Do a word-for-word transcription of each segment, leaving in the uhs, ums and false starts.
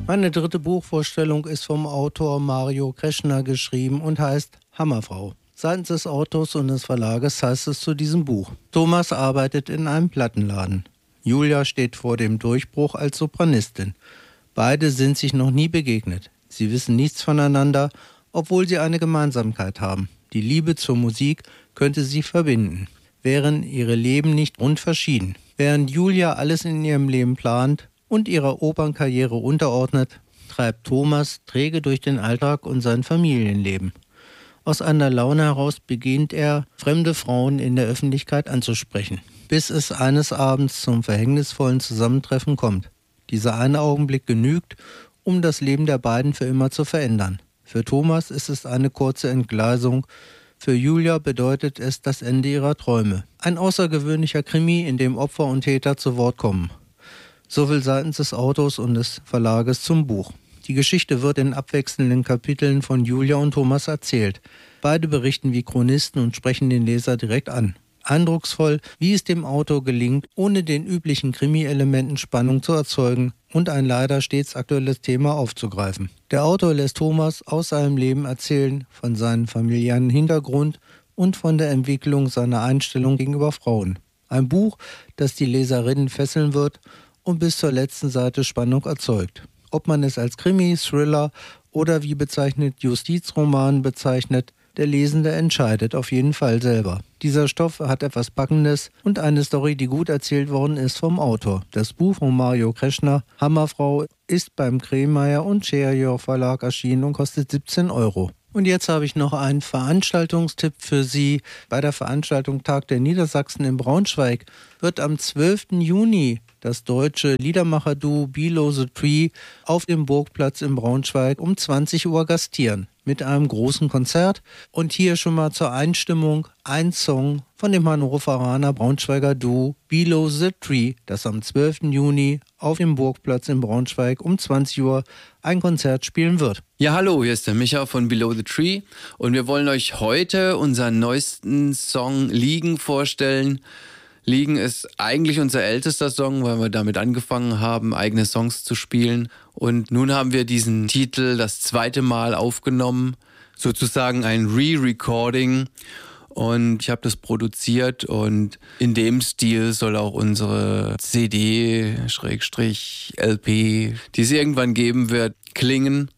Meine dritte Buchvorstellung ist vom Autor Mario Kreschner geschrieben und heißt Hammerfrau. Seitens des Autors und des Verlages heißt es zu diesem Buch: Thomas arbeitet in einem Plattenladen. Julia steht vor dem Durchbruch als Sopranistin. Beide sind sich noch nie begegnet. Sie wissen nichts voneinander, obwohl sie eine Gemeinsamkeit haben. Die Liebe zur Musik könnte sie verbinden. Wären ihre Leben nicht grundverschieden. Während Julia alles in ihrem Leben plant und ihrer Opernkarriere unterordnet, treibt Thomas träge durch den Alltag und sein Familienleben. Aus einer Laune heraus beginnt er, fremde Frauen in der Öffentlichkeit anzusprechen, bis es eines Abends zum verhängnisvollen Zusammentreffen kommt. Dieser eine Augenblick genügt, um das Leben der beiden für immer zu verändern. Für Thomas ist es eine kurze Entgleisung, für Julia bedeutet es das Ende ihrer Träume. Ein außergewöhnlicher Krimi, in dem Opfer und Täter zu Wort kommen. Soviel seitens des Autors und des Verlages zum Buch. Die Geschichte wird in abwechselnden Kapiteln von Julia und Thomas erzählt. Beide berichten wie Chronisten und sprechen den Leser direkt an. Eindrucksvoll, wie es dem Autor gelingt, ohne den üblichen Krimi-Elementen Spannung zu erzeugen und ein leider stets aktuelles Thema aufzugreifen. Der Autor lässt Thomas aus seinem Leben erzählen, von seinem familiären Hintergrund und von der Entwicklung seiner Einstellung gegenüber Frauen. Ein Buch, das die Leserinnen fesseln wird und bis zur letzten Seite Spannung erzeugt. Ob man es als Krimi, Thriller oder wie bezeichnet Justizroman bezeichnet, der Lesende entscheidet auf jeden Fall selber. Dieser Stoff hat etwas Packendes und eine Story, die gut erzählt worden ist vom Autor. Das Buch von Mario Kreschner, Hammerfrau, ist beim Kremeyer und Cherjor Verlag erschienen und kostet siebzehn Euro. Und jetzt habe ich noch einen Veranstaltungstipp für Sie. Bei der Veranstaltung Tag der Niedersachsen in Braunschweig wird am zwölften Juni das deutsche Liedermacher-Duo Below the Tree auf dem Burgplatz in Braunschweig um zwanzig Uhr gastieren mit einem großen Konzert. Und hier schon mal zur Einstimmung ein Song von dem Hannoveraner Braunschweiger Duo Below the Tree, das am zwölften Juni auf dem Burgplatz in Braunschweig um zwanzig Uhr ein Konzert spielen wird. Ja, hallo, hier ist der Micha von Below the Tree und wir wollen euch heute unseren neuesten Song Liegen vorstellen. Liegen ist eigentlich unser ältester Song, weil wir damit angefangen haben, eigene Songs zu spielen. Und nun haben wir diesen Titel das zweite Mal aufgenommen, sozusagen ein Re-Recording. Und ich habe das produziert und in dem Stil soll auch unsere C D, L P, die es irgendwann geben wird, klingen.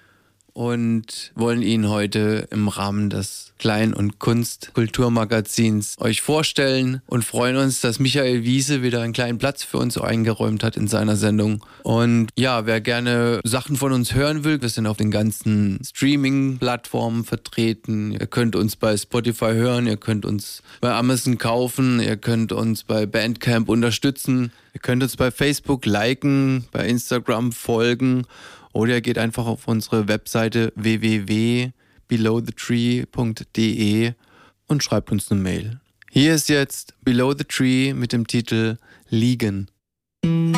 Und wollen ihn heute im Rahmen des Klein- und Kunst-Kulturmagazins euch vorstellen und freuen uns, dass Michael Wiese wieder einen kleinen Platz für uns eingeräumt hat in seiner Sendung. Und ja, wer gerne Sachen von uns hören will, wir sind auf den ganzen Streaming-Plattformen vertreten. Ihr könnt uns bei Spotify hören, ihr könnt uns bei Amazon kaufen, ihr könnt uns bei Bandcamp unterstützen, ihr könnt uns bei Facebook liken, bei Instagram folgen. Oder ihr geht einfach auf unsere Webseite w w w punkt below the tree punkt d e und schreibt uns eine Mail. Hier ist jetzt Below the Tree mit dem Titel Liegen.